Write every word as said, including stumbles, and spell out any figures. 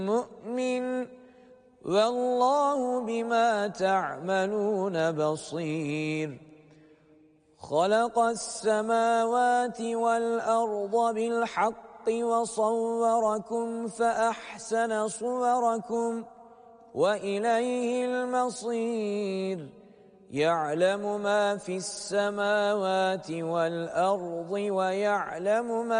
مؤمن والله بما تعملون بصير خلق السماوات والأرض بالحق وصوركم فأحسن صوركم وإليه المصير يعلم ما في السماوات والأرض ويعلم ما